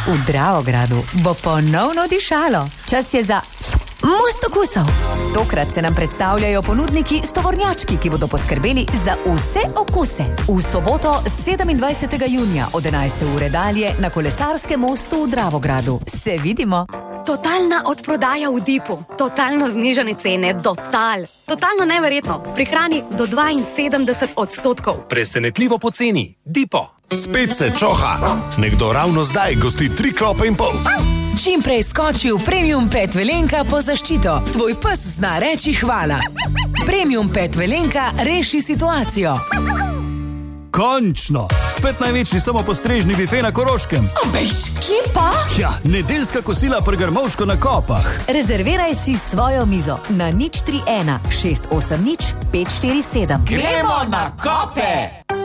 V Dravogradu bo ponovno dišalo. Čas je za most okusov. Tokrat se nam predstavljajo ponudniki s tovornjački, ki bodo poskrbeli za vse okuse. V soboto 27. junija od 11. ure dalje na Kolesarskem mostu v Dravogradu. Se vidimo. Totalna odprodaja v Dipu. Totalno znižane cene. Totalno neverjetno. Prihrani do 72%. Presenetljivo poceni. Dipo. Spet se čoha. Nekdo ravno zdaj gosti 3,5 klope. Čim prej skoči v Premium Pet Velenka po zaščito. Tvoj pes zna reči hvala. Premium Pet Velenka reši situacijo. Končno! Spet največji samopostrežni bife na Koroškem. Bež, kje pa? Ja, nedeljska kosila pri Grmovško na Kopah. Rezerviraj si svojo mizo na 031 680 547. Gremo na Kope!